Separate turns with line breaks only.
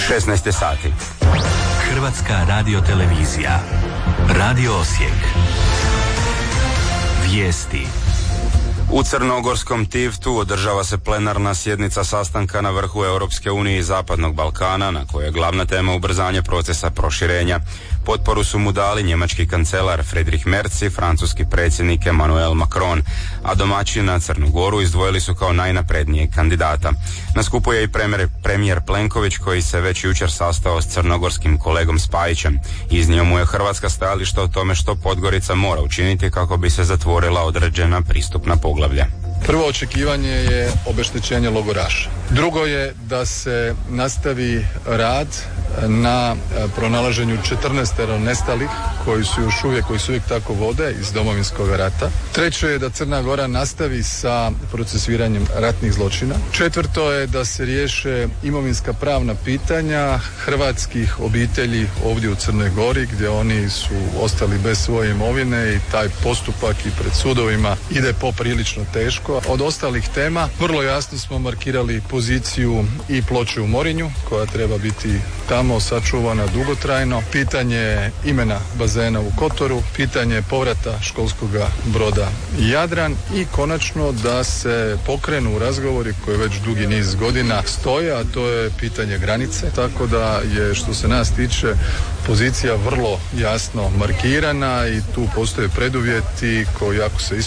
16 sati.
Hrvatska radiotelevizija. Radio Osijek. Vijesti.
U crnogorskom Tivtu održava se plenarna sjednica sastanka na vrhu Europske unije i Zapadnog Balkana, na kojoj je glavna tema ubrzanje procesa proširenja. Potporu su mu dali njemački kancelar Friedrich Merz i francuski predsjednik Emmanuel Macron, a domaćini na Crnu Goru izdvojili su kao najnaprednijeg kandidata. Na skupu je i premijer Plenković, koji se već jučer sastao s crnogorskim kolegom Spajićem. Iznio mu je hrvatska stajališta o tome što Podgorica mora učiniti kako bi se zatvorila određena pristupna poglavlja.
Prvo očekivanje je obeštećenje logoraša. Drugo je da se nastavi rad na pronalaženju 14 nestalih koji su uvijek tako vode iz Domovinskog rata. Treće je da Crna Gora nastavi sa procesuiranjem ratnih zločina. Četvrto je da se riješe imovinska pravna pitanja hrvatskih obitelji ovdje u Crnoj Gori, gdje oni su ostali bez svoje imovine i taj postupak i pred sudovima ide poprilično teško. Od ostalih tema vrlo jasno smo markirali poziciju i ploče u Morinju, koja treba biti tamo sačuvana dugotrajno, pitanje imena bazena u Kotoru, pitanje povrata školskog broda Jadran i konačno da se pokrenu razgovori koji već dugi niz godina stoje, a to je pitanje granice, tako da je, što se nas tiče, pozicija vrlo jasno markirana i tu postoje preduvjeti koji, ako se